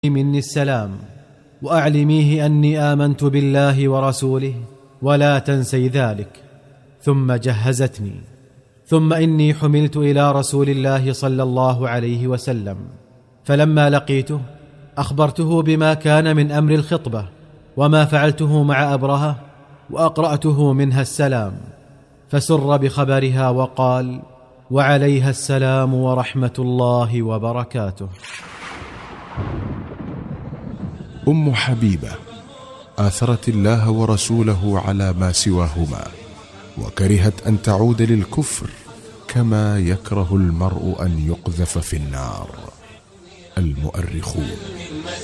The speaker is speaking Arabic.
مني السلام وأعلميه أني آمنت بالله ورسوله ولا تنسي ذلك. ثم جهزتني، ثم إني حملت إلى رسول الله صلى الله عليه وسلم، فلما لقيته أخبرته بما كان من أمر الخطبة وما فعلته مع أبرهة، وأقرأته منها السلام، فسر بخبرها وقال: وعليها السلام ورحمة الله وبركاته. أم حبيبة آثرت الله ورسوله على ما سواهما، وكرهت أن تعود للكفر كما يكره المرء أن يقذف في النار. المؤرخون.